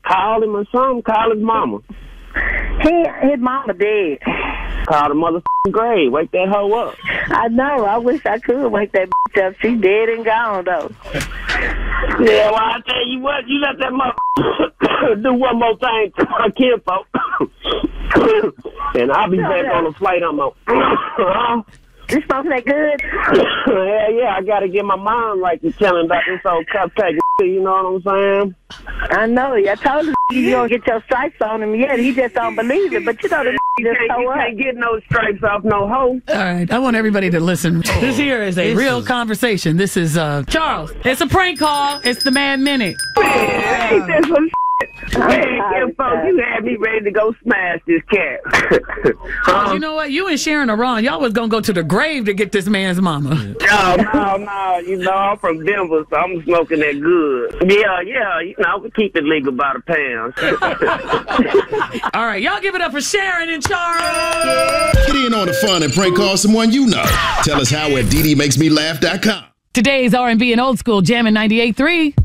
Call him or something. Call his mama. His mama dead. Call the motherfucking grave. Wake that hoe up. I know. I wish I could wake that bitch up. She dead and gone, though. Yeah, well, I tell you what, you let that motherfucker do one more thing to my kinfolk. And I'll be back on the flight. I'm on. You smoking that good? Yeah, I gotta get my mind right to tell him about this old cupcake. You know what I'm saying? I know. I told you don't get your stripes on him yet. He just don't believe it. But you know the you can't get no stripes off no hoe. All right, I want everybody to listen. This here is a real conversation. This is Charles. It's a prank call. It's the Man Minute. Ain't that some Man, folks, you had me ready to go smash this cat. You know what? You and Sharon are wrong. Y'all was going to go to the grave to get this man's mama. No. You know, I'm from Denver, so I'm smoking that good. Yeah. You know, we keep it legal by the pound. All right, y'all give it up for Sharon and Charles. Get in on the fun and prank call someone you know. Tell us how at DDMakesMeLaugh.com. Today's R&B and old school jamming 98.3.